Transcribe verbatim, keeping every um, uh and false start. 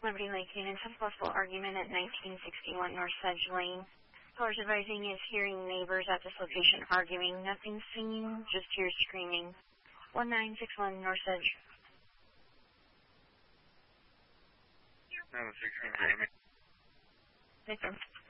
Liberty Lake Canyon, successful argument at nineteen sixty-one North Sedge Lane. Callers advising is hearing neighbors at this location arguing. Nothing seen, just hears screaming. one nine six one North Sedge. nine six one, Jamie. Victim.